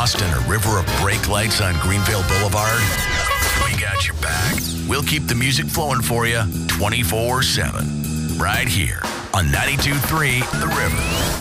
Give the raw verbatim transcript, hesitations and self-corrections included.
lost in a river of brake lights on Greenville Boulevard? We got your back. We'll keep the music flowing for you twenty-four seven. Right here on ninety-two point three The River.